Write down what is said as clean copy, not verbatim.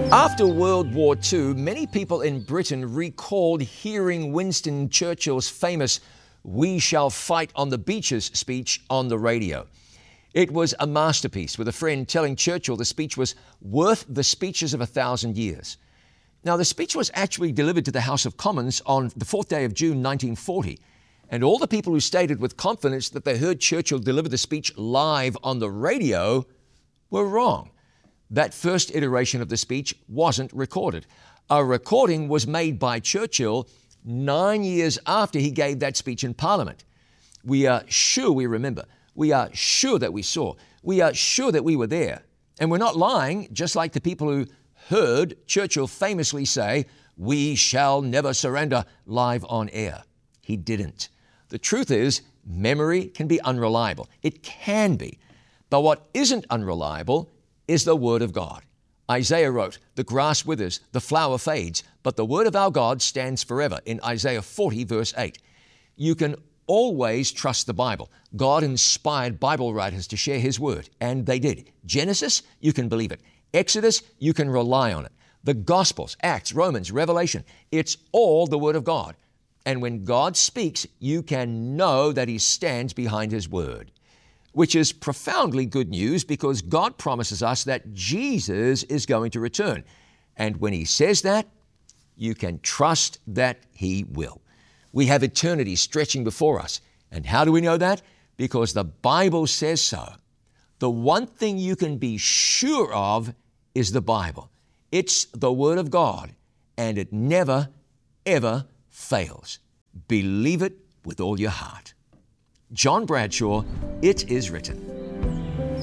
After World War II, many people in Britain recalled hearing Winston Churchill's famous "We shall fight on the beaches" speech on the radio. It was a masterpiece, with a friend telling Churchill the speech was worth the speeches of 1,000 years. Now, the speech was actually delivered to the House of Commons on the 4th day of June 1940, and all the people who stated with confidence that they heard Churchill deliver the speech live on the radio were wrong. That first iteration of the speech wasn't recorded. A recording was made by Churchill 9 years after he gave that speech in Parliament. We are sure we remember. We are sure that we saw. We are sure that we were there. And we're not lying, just like the people who heard Churchill famously say, "We shall never surrender," live on air. He didn't. The truth is, memory can be unreliable. It can be. But what isn't unreliable is the Word of God. Isaiah wrote, "The grass withers, the flower fades, but the word of our God stands forever," in Isaiah 40, verse 8. You can always trust the Bible. God inspired Bible writers to share His Word, and they did. Genesis, you can believe it. Exodus, you can rely on it. The Gospels, Acts, Romans, Revelation, it's all the Word of God. And when God speaks, you can know that He stands behind His Word, which is profoundly good news because God promises us that Jesus is going to return. And when He says that, you can trust that He will. We have eternity stretching before us. And how do we know that? Because the Bible says so. The one thing you can be sure of is the Bible. It's the Word of God, and it never, ever fails. Believe it with all your heart. John Bradshaw, It Is Written.